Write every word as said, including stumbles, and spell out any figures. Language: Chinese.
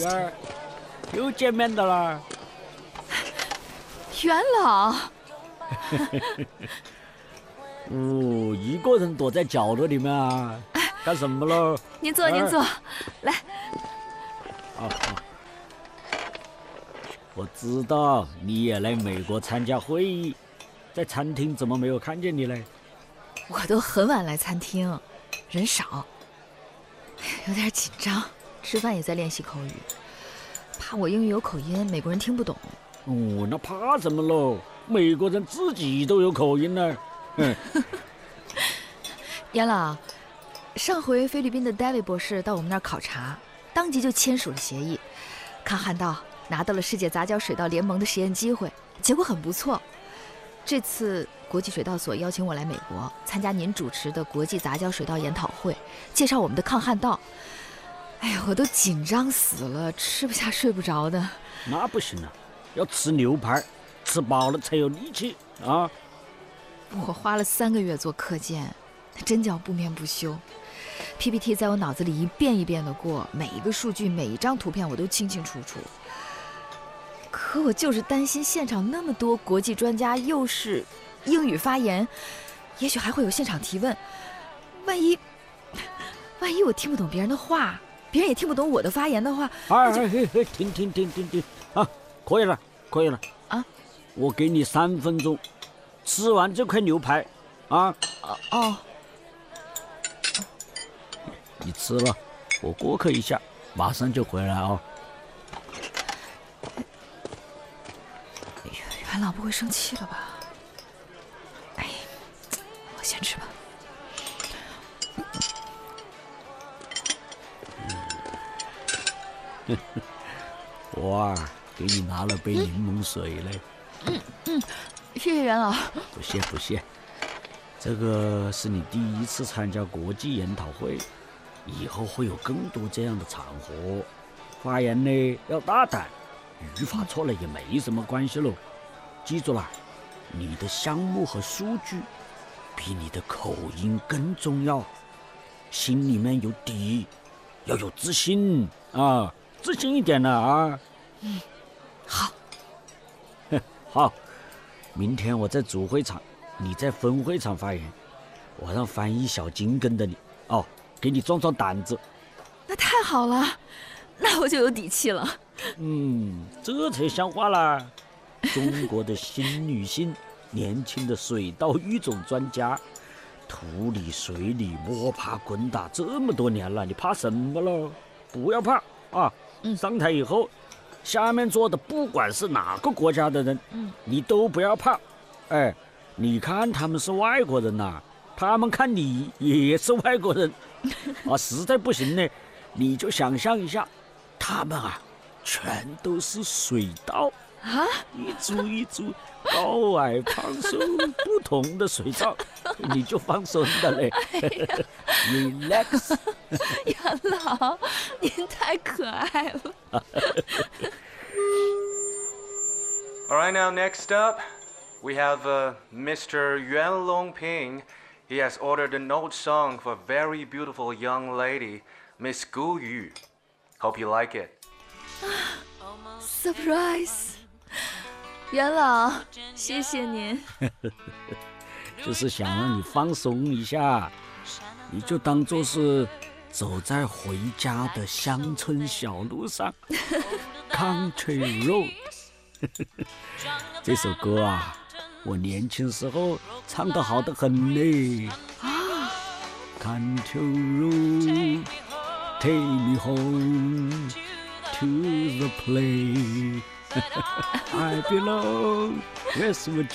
玉儿，又见面的啦。 元老。 哦，一个人躲在角落里面啊，干什么喽？ 您坐，您坐，来。 啊啊！我知道你也来美国参加会议，在餐厅怎么没有看见你嘞？ 我都很晚来餐厅，人少，有点紧张。吃饭也在练习口语，怕我英语有口音，美国人听不懂。 哦，那怕什么喽？美国人自己都有口音呢。嗯。 严老，上回菲律宾的 David 博士到我们那儿考察，当即就签署了协议，康汉道拿到了世界杂交水稻联盟的实验机会，结果很不错。这次国际水稻所邀请我来美国参加您主持的国际杂交水稻研讨会，介绍我们的抗旱稻。哎呀，我都紧张死了，吃不下睡不着的。 那不行啊，要吃牛排，吃饱了才有力气啊！ 我花了三个月做课件，真叫不眠不休。P P T 在我脑子里一遍一遍的过，每一个数据每一张图片我都清清楚楚。可我就是担心现场那么多国际专家，又是英语发言，也许还会有现场提问，万一万一我听不懂别人的话，别人也听不懂我的发言的话， 哎哎哎，停停停停停啊！可以了，可以了啊！ 我给你三分钟，吃完这块牛排啊！ 哦哦， 你吃了，我过客一下，马上就回来哦。 元老不会生气了吧？哎，我先吃吧。 我啊，给你拿了杯柠檬水嘞。 嗯嗯，谢谢元老。 不谢不谢，这个是你第一次参加国际研讨会，以后会有更多这样的场合。发言呢要大胆，语法错了也没什么关系喽。记住了，你的项目和数据比你的口音更重要。心里面有底，要有自信啊，自信一点了啊。 嗯，好。 好，明天我在主会场，你在分会场发言，我让翻译小金跟着你哦，给你壮壮胆子。 那太好了，那我就有底气了。 嗯，这才像话啦。中国的新女性，年轻的水稻育种专家，土里水里摸爬滚打这么多年了，你怕什么了？不要怕啊！ 嗯， 上台以后，下面坐的不管是哪个国家的人， 嗯， 你都不要怕。哎，你看他们是外国人呐、啊，他们看你也是外国人啊。实在不行呢，你就想象一下，他们啊，全都是水稻。 啊， 一株一株高矮胖瘦不同的水稻，你就放松的嘞。Relax。 元老，您太可爱了。 All right, now next up, we have uh, Mister Yuan Longping. He has ordered a note song for a very beautiful young lady, Miss Gu Yu. Hope you like it. Surprise。元老，谢谢您。 就是想让你放松一下，你就当作是走在回家的乡村小路上，Country Road。这首歌啊，我年轻时候唱得好得很嘞。 啊 ，Country Road, take me home to the place I belong. West Virginia.